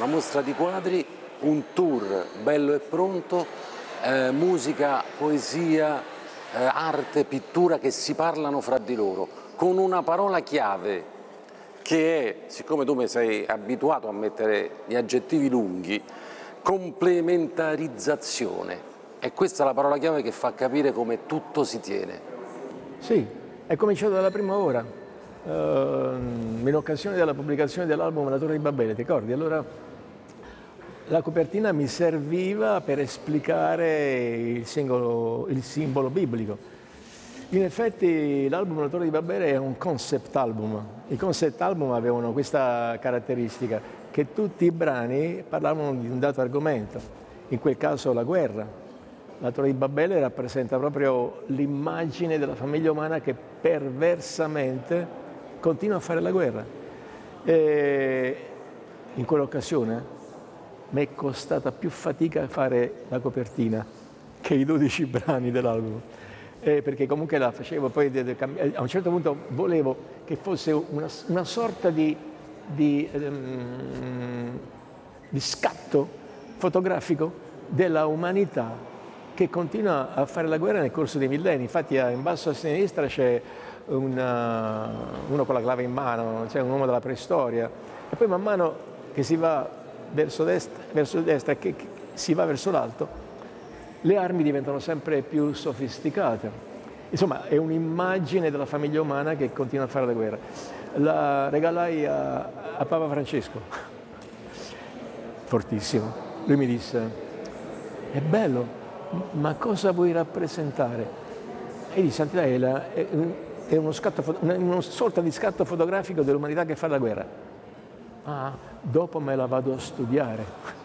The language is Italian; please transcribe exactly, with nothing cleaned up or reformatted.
una mostra di quadri, un tour bello e pronto, eh, musica, poesia, eh, arte, pittura che si parlano fra di loro, con una parola chiave che è, siccome tu mi sei abituato a mettere gli aggettivi lunghi, complementarizzazione. E questa è la parola chiave che fa capire come tutto si tiene. Sì, è cominciato dalla prima ora, uh, in occasione della pubblicazione dell'album La Torre di Babele, ti ricordi? Allora la copertina mi serviva per esplicare il, singolo, il simbolo biblico. In effetti l'album La Torre di Babele è un concept album. I concept album avevano questa caratteristica, che tutti i brani parlavano di un dato argomento, in quel caso la guerra. La Torre di Babele rappresenta proprio l'immagine della famiglia umana che perversamente continua a fare la guerra. E in quell'occasione mi è costata più fatica fare la copertina che i dodici brani dell'album, eh, perché comunque la facevo, poi a un certo punto volevo che fosse una, una sorta di, di, um, di scatto fotografico della umanità che continua a fare la guerra nel corso dei millenni. Infatti in basso a sinistra c'è una, uno con la clava in mano, c'è un uomo della preistoria, e poi man mano che si va verso destra, verso destra che si va verso l'alto, le armi diventano sempre più sofisticate. Insomma, è un'immagine della famiglia umana che continua a fare la guerra. La regalai a, a Papa Francesco, fortissimo. Lui mi disse: è bello, ma cosa vuoi rappresentare? E di Santità è, la, è, è uno scatto, una, una sorta di scatto fotografico dell'umanità che fa la guerra. Ah, dopo me la vado a studiare.